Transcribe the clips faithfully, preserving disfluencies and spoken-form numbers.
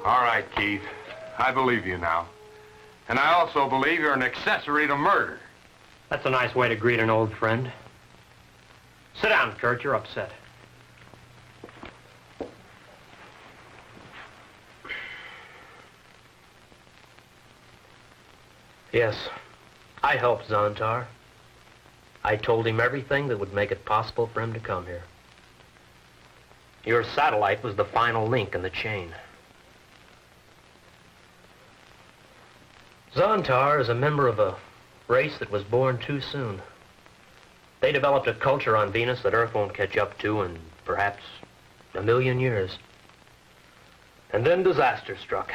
All right, Keith. I believe you now. And I also believe you're an accessory to murder. That's a nice way to greet an old friend. Sit down, Kurt. You're upset. Yes, I helped Zontar. I told him everything that would make it possible for him to come here. Your satellite was the final link in the chain. Zontar is a member of a race that was born too soon. They developed a culture on Venus that Earth won't catch up to in perhaps a million years. And then disaster struck.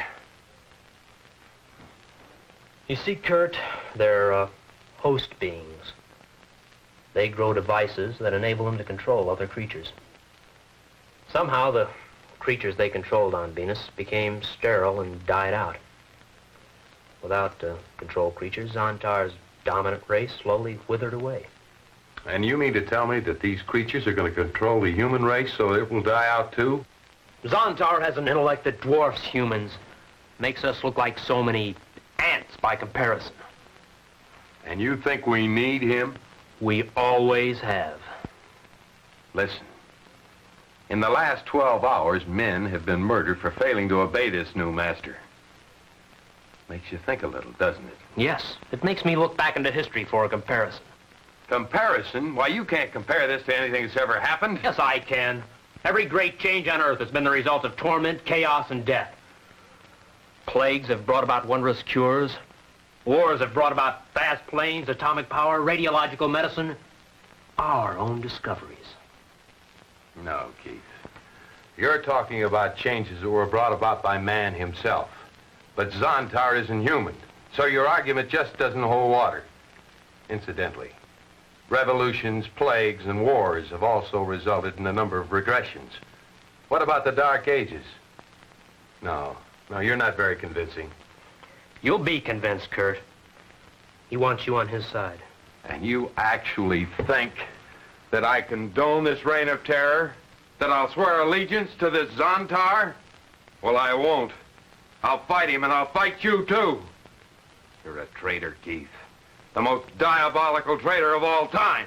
You see, Kurt, they're uh, host beings. They grow devices that enable them to control other creatures. Somehow the creatures they controlled on Venus became sterile and died out. Without uh, control creatures, Zontar's dominant race slowly withered away. And you mean to tell me that these creatures are going to control the human race so it will die out too? Zontar has an intellect that dwarfs humans. Makes us look like so many ants by comparison. And you think we need him? We always have. Listen. In the last twelve hours, men have been murdered for failing to obey this new master. Makes you think a little, doesn't it? Yes. It makes me look back into history for a comparison. Comparison? Why, you can't compare this to anything that's ever happened. Yes, I can. Every great change on Earth has been the result of torment, chaos, and death. Plagues have brought about wondrous cures. Wars have brought about fast planes, atomic power, radiological medicine. Our own discoveries. No, Keith. You're talking about changes that were brought about by man himself. But Zontar isn't human, so your argument just doesn't hold water. Incidentally, revolutions, plagues, and wars have also resulted in a number of regressions. What about the Dark Ages? No, no, you're not very convincing. You'll be convinced, Kurt. He wants you on his side. And you actually think that I condone this reign of terror? That I'll swear allegiance to this Zontar? Well, I won't. I'll fight him, and I'll fight you, too. You're a traitor, Keith. The most diabolical traitor of all time.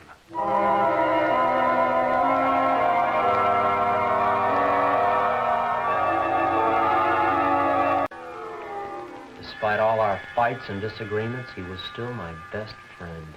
Despite all our fights and disagreements, he was still my best friend.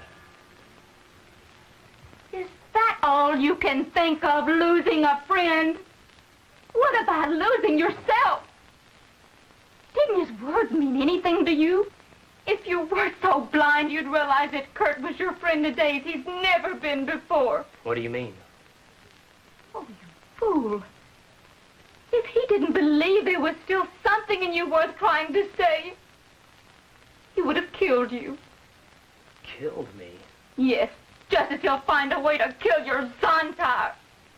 Is that all you can think of, losing a friend? What about losing yourself? Didn't his words mean anything to you? If you were so blind, you'd realize that Kurt was your friend in days he's never been before. What do you mean? Oh, you fool. If he didn't believe there was still something in you worth trying to save, he would have killed you. Killed me? Yes, just as he'll find a way to kill your Zontar.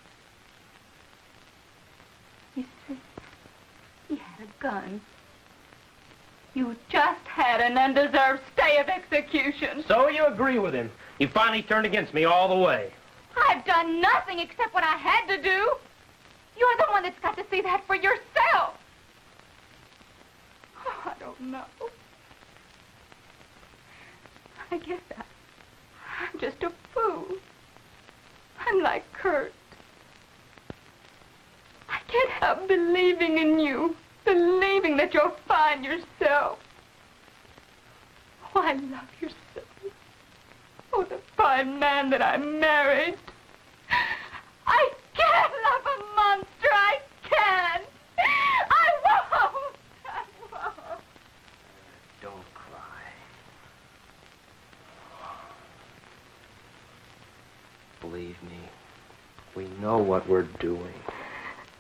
You see, he had a gun. You just had an undeserved stay of execution. So you agree with him. You finally turned against me all the way. I've done nothing except what I had to do. You're the one that's got to see that for yourself. Oh, I don't know. I guess I, I'm just a fool. I'm like Kurt. I can't help believing in you. Believing that you're fine yourself. Oh, I love you so. Oh, the fine man that I married. I can't love a monster. I can't. I won't. I won't. Don't cry. Believe me, we know what we're doing.